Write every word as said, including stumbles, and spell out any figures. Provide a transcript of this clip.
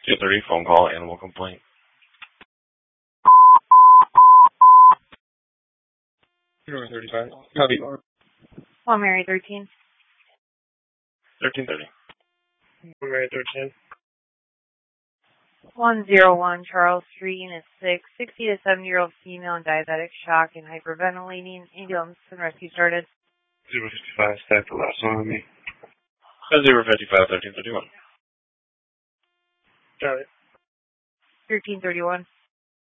two thirty, phone call, animal complaint. Zero thirty-five. Copy. One Mary thirteen. Thirteen thirty. One Mary thirteen. One zero one Charles Street, Unit six. Sixty to seventy year old female in diabetic shock and hyperventilating. Ambulance and rescue started. Zero fifty five. Stack the last one on me. Zero fifty five. Thirteen thirty one. Got it. Thirteen thirty one.